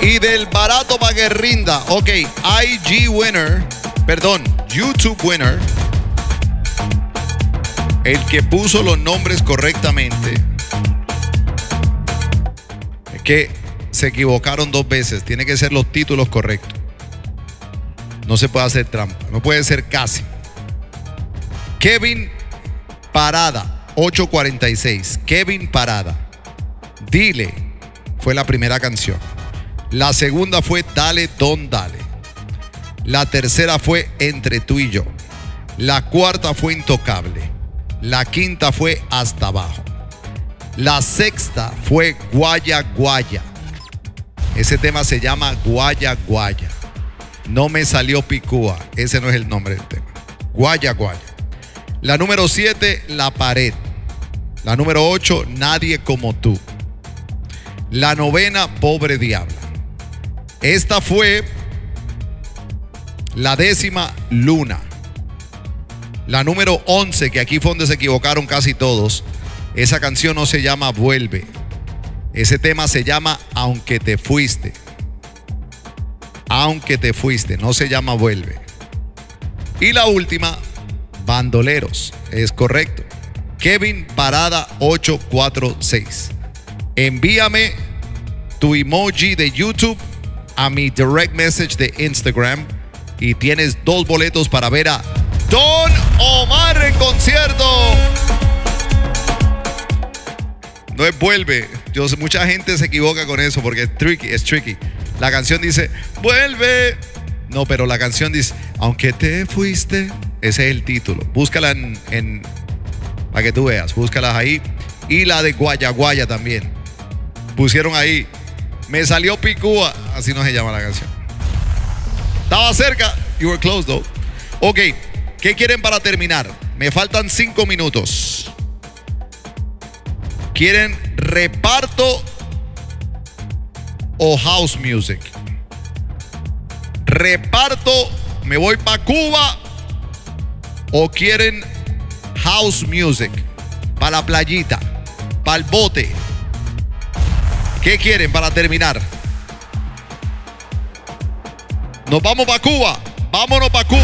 Y del barato para que rinda. Ok, YouTube winner. El que puso los nombres correctamente. Es que se equivocaron 2 veces. Tiene que ser los títulos correctos. No se puede hacer trampa. No puede ser casi. Kevin Parada, 846. Kevin Parada. Dile fue la primera canción. La segunda fue Dale, Don Dale. La tercera fue Entre tú y yo. La cuarta fue Intocable. La quinta fue Hasta abajo. La sexta fue Guaya Guaya. Ese tema se llama Guaya Guaya. No me salió Picúa. Ese no es el nombre del tema. Guaya Guaya. La número 7, La Pared. La número 8, Nadie como tú. La novena, Pobre Diabla. Esta fue la 10ª, Luna. La número 11, que aquí fue donde se equivocaron casi todos. Esa canción no se llama Vuelve. Ese tema se llama Aunque te fuiste. Aunque te fuiste, no se llama Vuelve. Y la última, Bandoleros. Es correcto. Kevin Parada 846. Envíame tu emoji de YouTube a mi direct message de Instagram y tienes 2 boletos para ver a Don Omar en concierto. No es Vuelve. Yo sé, mucha gente se equivoca con eso porque es tricky. La canción dice Vuelve. No, pero la canción dice Aunque te fuiste. Ese es el título. Búscala en para que tú veas. Búscalas ahí. Y la de Guaya Guaya también. Pusieron ahí. Me salió Picúa. Así no se llama la canción. Estaba cerca. You were close though. Ok. ¿Qué quieren para terminar? Me faltan 5 minutos. ¿Quieren reparto o house music? Reparto, me voy para Cuba. ¿O quieren house music? Para la playita, para el bote. ¿Qué quieren para terminar? Nos vamos para Cuba. Vámonos para Cuba.